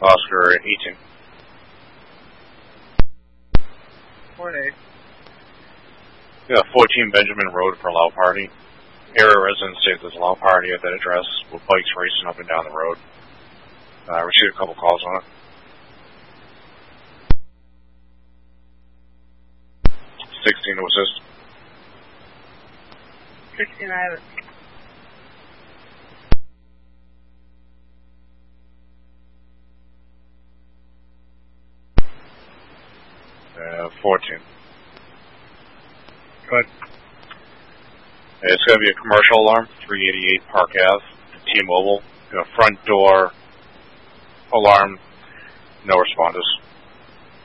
Oscar 18. Morning. Yeah, 14 Benjamin Road for Lao Party. Area residents say there's a Lao Party at that address with bikes racing up and down the road. I received a couple calls on it. 16 to assist. 16, I have it. Uh, 14. Good. It's going to be a commercial alarm, 388 Park Ave, T-Mobile. Front door alarm, no responders.